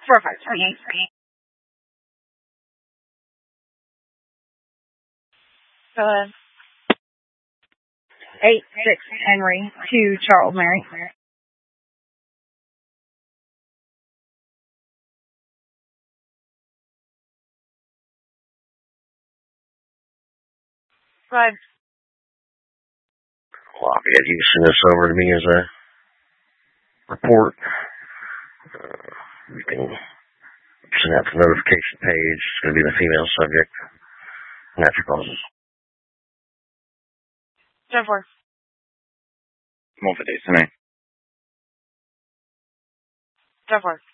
4528. Go ahead. 86 Henry to Charles Mary. Go ahead. Well, I'll get you to send this over to me as a report. You can send out the notification page. It's going to be the female subject. Natural causes. 10-4. Come on for days tonight. 10-4.